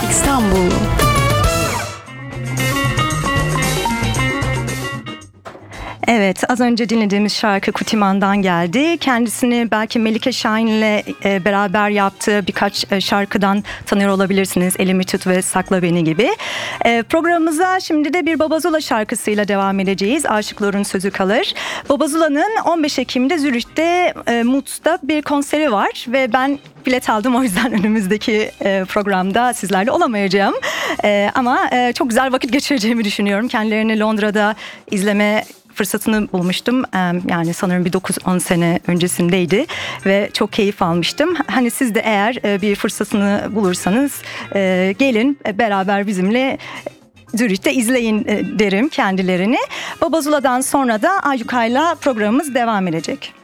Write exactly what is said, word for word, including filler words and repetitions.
İstanbul. Evet, az önce dinlediğimiz şarkı Kutiman'dan geldi. Kendisini belki Melike Şahin'le e, beraber yaptığı birkaç e, şarkıdan tanıyor olabilirsiniz. Elimi Tut ve Sakla Beni gibi. E, programımıza şimdi de bir Babazula şarkısıyla devam edeceğiz. Aşıkların Sözü Kalır. Babazula'nın on beş Ekim'de Zürih'te e, Mutz'ta bir konseri var ve ben bilet aldım, o yüzden önümüzdeki e, programda sizlerle olamayacağım. E, ama e, çok güzel vakit geçireceğimi düşünüyorum. Kendilerini Londra'da izleme fırsatını bulmuştum. Yani sanırım bir dokuz on sene öncesindeydi ve çok keyif almıştım. Hani siz de eğer bir fırsatını bulursanız gelin beraber bizimle Zürih'te izleyin derim kendilerini. Babazula'dan sonra da Ayyuka'yla programımız devam edecek.